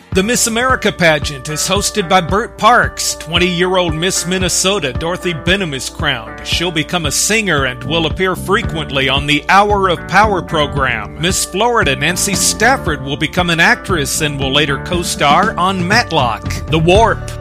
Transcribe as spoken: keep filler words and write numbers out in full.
The Miss America pageant is hosted by Bert Parks. twenty-year-old Miss Minnesota Dorothy Benham is crowned. She'll become a singer and will appear frequently on the Hour of Power program. Miss Florida Nancy Stafford will become an actress and will later co-star on Matlock. The Warp